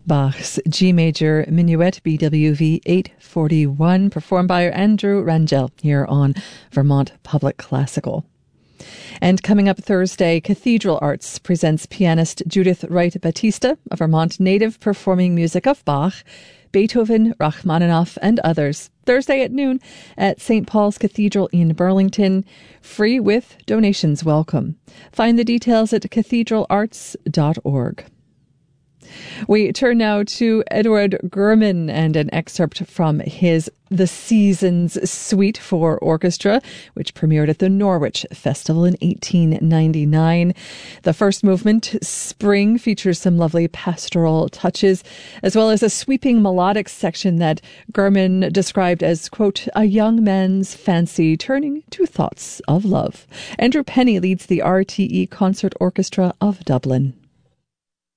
Bach's G Major Minuet BWV 841, performed by Andrew Rangel here on Vermont Public Classical. And coming up Thursday, Cathedral Arts presents pianist Judith Wright Batista, a Vermont native, performing music of Bach, Beethoven, Rachmaninoff, and others. Thursday at noon at St. Paul's Cathedral in Burlington. Free with donations welcome. Find the details at cathedralarts.org. We turn now to Eduard German and an excerpt from his The Seasons Suite for Orchestra, which premiered at the Norwich Festival in 1899. The first movement, Spring, features some lovely pastoral touches, as well as a sweeping melodic section that German described as, quote, a young man's fancy turning to thoughts of love. Andrew Penny leads the RTE Concert Orchestra of Dublin.